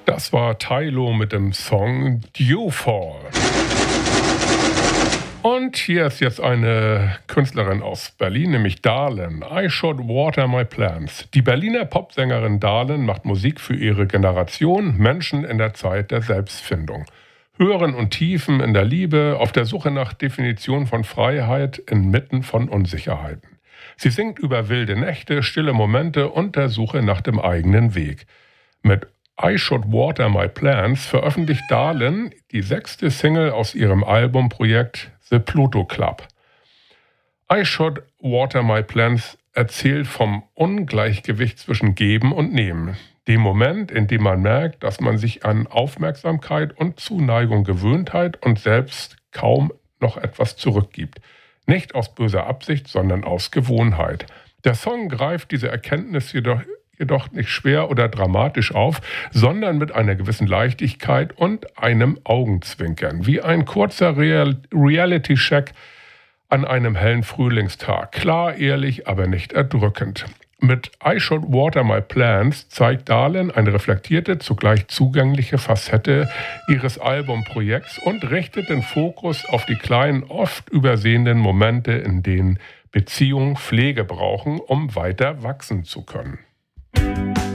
Das war Tylo mit dem Song Dewfall. Und hier ist jetzt eine Künstlerin aus Berlin, nämlich Dahlin. I Should Water My Plants. Die Berliner Popsängerin Dahlin macht Musik für ihre Generation, Menschen in der Zeit der Selbstfindung. Höhen und Tiefen in der Liebe, auf der Suche nach Definition von Freiheit inmitten von Unsicherheiten. Sie singt über wilde Nächte, stille Momente und der Suche nach dem eigenen Weg. Mit I Should Water My Plants veröffentlicht Dahlin die 6. Single aus ihrem Albumprojekt The Pluto Club. I Should Water My Plants erzählt vom Ungleichgewicht zwischen Geben und Nehmen. Dem Moment, in dem man merkt, dass man sich an Aufmerksamkeit und Zuneigung gewöhnt hat und selbst kaum noch etwas zurückgibt. Nicht aus böser Absicht, sondern aus Gewohnheit. Der Song greift diese Erkenntnis jedoch nicht schwer oder dramatisch auf, sondern mit einer gewissen Leichtigkeit und einem Augenzwinkern, wie ein kurzer Reality-Check an einem hellen Frühlingstag. Klar, ehrlich, aber nicht erdrückend. Mit I Should Water My Plants zeigt Dahlin eine reflektierte, zugleich zugängliche Facette ihres Albumprojekts und richtet den Fokus auf die kleinen, oft übersehenen Momente, in denen Beziehungen Pflege brauchen, um weiter wachsen zu können.